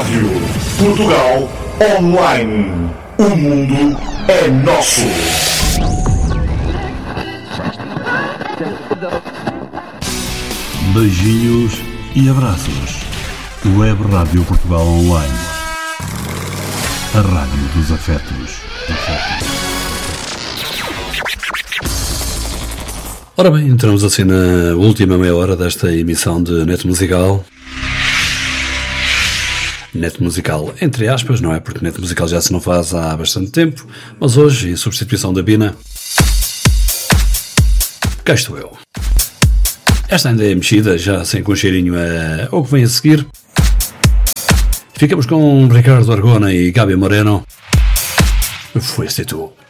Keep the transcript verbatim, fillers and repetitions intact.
Rádio Portugal Online. O mundo é nosso. Beijinhos e abraços. Web Rádio Portugal Online. A rádio dos afetos. Ora bem, entramos assim na última meia hora desta emissão de Net Musical. Net Musical, entre aspas, não é? Porque Net Musical já se não faz há bastante tempo, mas hoje, em substituição da Bina, cá estou eu. Esta ainda é mexida, já sem com cheirinho a... ao que vem a seguir. Ficamos com Ricardo Argona e Gabi Moreno. Fuiste tu.